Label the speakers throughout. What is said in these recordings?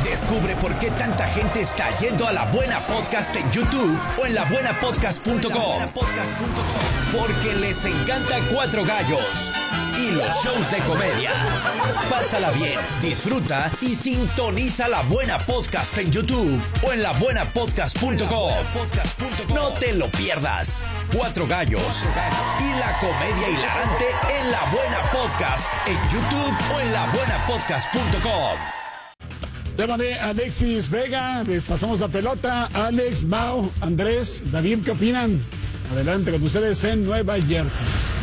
Speaker 1: Descubre por qué tanta gente está yendo a La Buena Podcast en YouTube o en labuenapodcast.com. Porque les encanta Cuatro Gallos y los shows de comedia. Pásala bien, disfruta y sintoniza La Buena Podcast en YouTube o en labuenapodcast.com. No te lo pierdas. Cuatro Gallos y la comedia hilarante en La Buena Podcast en YouTube o en labuenapodcast.com.
Speaker 2: Tema de Alexis Vega, les pasamos la pelota. Alex, Mau, Andrés, David, ¿qué opinan? Adelante con ustedes en Nueva Jersey.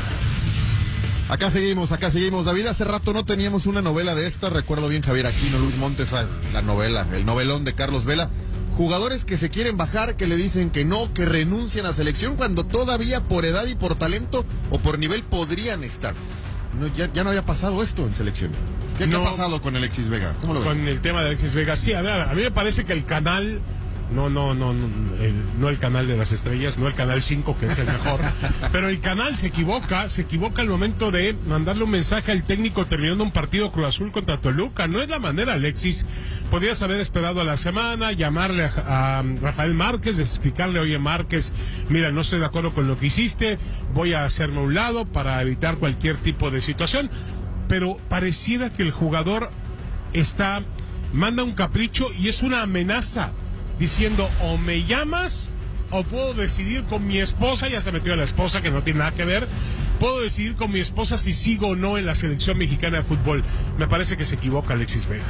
Speaker 3: Acá seguimos. David, hace rato no teníamos una novela de esta. Recuerdo bien Javier Aquino, Luis Montes, la novela, el novelón de Carlos Vela. Jugadores que se quieren bajar, que le dicen que no, que renuncian a selección cuando todavía por edad y por talento o por nivel podrían estar. No, ya no había pasado esto en selección. ¿Qué ha pasado con Alexis Vega? ¿Cómo lo ves?
Speaker 2: Con el tema de Alexis Vega, sí, a mí me parece que el canal, no el canal de las estrellas, no el canal 5, que es el mejor, pero el canal se equivoca al momento de mandarle un mensaje al técnico terminando un partido Cruz Azul contra Toluca. No es la manera, Alexis. Podrías haber esperado a la semana, llamarle a Rafael Márquez, explicarle: oye, Márquez, mira, no estoy de acuerdo con lo que hiciste, voy a hacerme a un lado para evitar cualquier tipo de situación. Pero pareciera que el jugador manda un capricho y es una amenaza, diciendo: o me llamas o puedo decidir con mi esposa. Ya se metió a la esposa, que no tiene nada que ver. Puedo decidir con mi esposa si sigo o no en la selección mexicana de fútbol. Me parece que se equivoca Alexis Vega.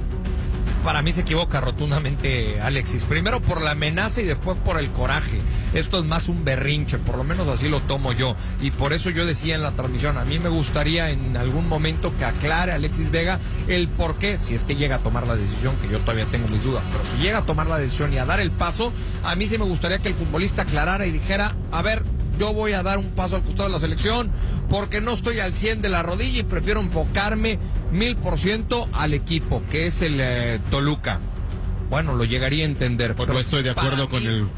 Speaker 4: Para mí se equivoca rotundamente Alexis. Primero por la amenaza y después por el coraje. Esto es más un berrinche, por lo menos así lo tomo yo. Y por eso yo decía en la transmisión, a mí me gustaría en algún momento que aclare Alexis Vega el por qué, si es que llega a tomar la decisión, que yo todavía tengo mis dudas, pero si llega a tomar la decisión y a dar el paso, a mí sí me gustaría que el futbolista aclarara y dijera: a ver, yo voy a dar un paso al costado de la selección porque no estoy al 100 de la rodilla y prefiero enfocarme 1000% al equipo, que es el Toluca. Bueno, lo llegaría a entender.
Speaker 3: Pues no estoy de acuerdo con el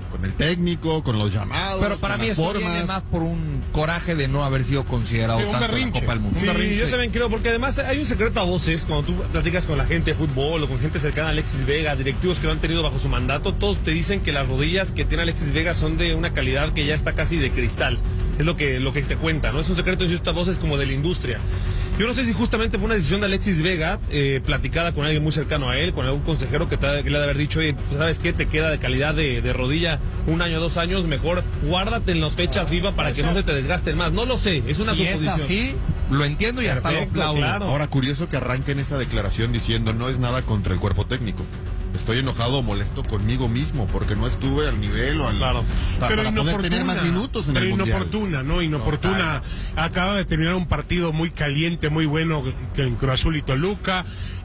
Speaker 3: técnico, con los llamados.
Speaker 4: Pero para mí eso viene más por un coraje de no haber sido considerado tanto en la Copa del Mundo.
Speaker 5: Sí, yo también creo, porque además hay un secreto a voces cuando tú platicas con la gente de fútbol o con gente cercana a Alexis Vega, directivos que lo han tenido bajo su mandato. Todos te dicen que las rodillas que tiene Alexis Vega son de una calidad que ya está casi de cristal. Es lo que te cuenta, ¿no? Es un secreto y estas voces como de la industria. Yo no sé si justamente fue una decisión de Alexis Vega, platicada con alguien muy cercano a él, con algún consejero que le ha de haber dicho: oye, ¿sabes qué? Te queda de calidad de rodilla 1 año, 2 años, mejor guárdate en las fechas FIFA para que no se te desgasten más. No lo sé, es una suposición.
Speaker 4: Si es así, lo entiendo y hasta lo aplaudo.
Speaker 3: Claro. Ahora, curioso que arranquen esa declaración diciendo: no es nada contra el cuerpo técnico. Estoy enojado o molesto conmigo mismo porque no estuve al nivel o para poder tener más minutos en el mundial.
Speaker 2: Inoportuna. Acaba de terminar un partido muy caliente, muy bueno, en Cruz Azul y Toluca.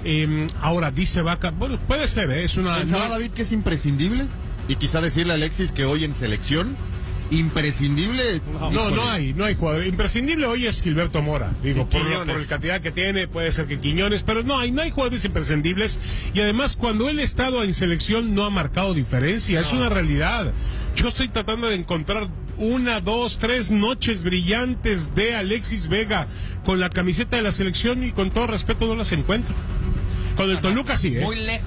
Speaker 2: Ahora dice Vaca, bueno, puede ser, es una...
Speaker 3: ¿Pensaba David que es imprescindible? Y quizá decirle a Alexis que hoy en selección... imprescindible.
Speaker 2: No hay jugador imprescindible. Hoy es Gilberto Mora, digo, por la cantidad que tiene. Puede ser que Quiñones, pero no hay jugadores imprescindibles. Y además, cuando él ha estado en selección, no ha marcado diferencia. Es una realidad. Yo estoy tratando de encontrar 1, 2, 3 noches brillantes de Alexis Vega con la camiseta de la selección, y con todo respeto no las encuentro. Con el Toluca sí,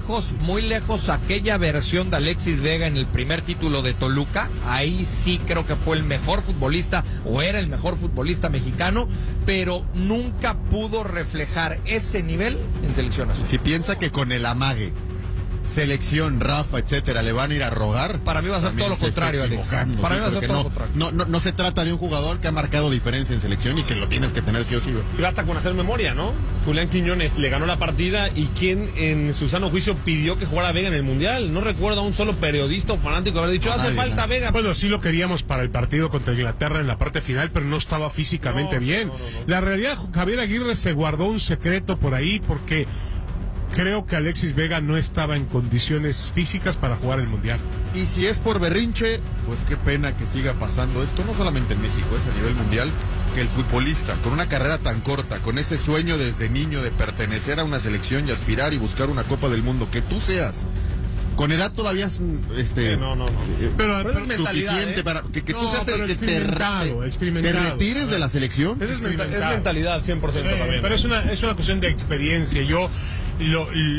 Speaker 4: Muy lejos aquella versión de Alexis Vega en el primer título de Toluca. Ahí sí creo que fue el mejor futbolista, o era el mejor futbolista mexicano, pero nunca pudo reflejar ese nivel en selección nacional.
Speaker 3: Si piensa que con el amague, selección, Rafa, etcétera, le van a ir a rogar,
Speaker 4: para mí va a ser todo lo contrario, Alex. Para mí va a ser todo lo contrario.
Speaker 3: No se trata de un jugador que ha marcado diferencia en selección y que lo tienes que tener sí o sí.
Speaker 5: Y basta con hacer memoria, ¿no? Julián Quiñones le ganó la partida, y ¿quién en su sano juicio pidió que jugara Vega en el Mundial? No recuerdo a un solo periodista o fanático haber dicho: hace falta Vega.
Speaker 2: Bueno, sí lo queríamos para el partido contra Inglaterra en la parte final, pero no estaba físicamente bien. No. La realidad, Javier Aguirre se guardó un secreto por ahí, porque creo que Alexis Vega no estaba en condiciones físicas para jugar el Mundial.
Speaker 3: Y si es por berrinche, pues qué pena que siga pasando esto, no solamente en México, es a nivel mundial, que el futbolista, con una carrera tan corta, con ese sueño desde niño de pertenecer a una selección y aspirar y buscar una Copa del Mundo, que tú seas, con edad todavía es
Speaker 2: pero
Speaker 5: es
Speaker 3: suficiente para que tú seas el que
Speaker 2: te
Speaker 3: retires de la selección.
Speaker 5: Es mentalidad 100% también.
Speaker 2: Pero es una cuestión de experiencia.